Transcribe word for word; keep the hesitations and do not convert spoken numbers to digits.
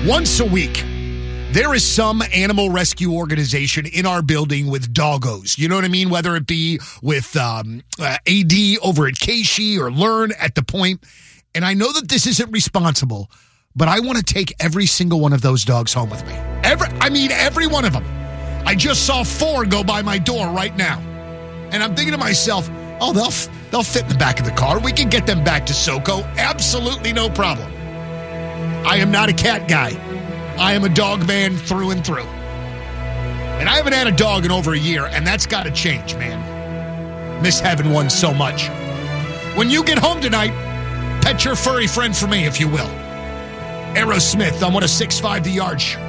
Once a week, there is some animal rescue organization in our building with doggos. You know what I mean? Whether it be with um, uh, A D over at Casey or Learn at the Point. And I know that this isn't responsible, but I want to take every single one of those dogs home with me. Every, I mean, every one of them. I just saw four go by my door right now. And I'm thinking to myself, oh, they'll, they'll fit in the back of the car. We can get them back to SoCo. Absolutely no problem. I am not a cat guy. I am a dog man through and through. And I haven't had a dog in over a year, and that's got to change, man. Miss having one so much. When you get home tonight, pet your furry friend for me, if you will. Aerosmith on one oh six point five The Yard.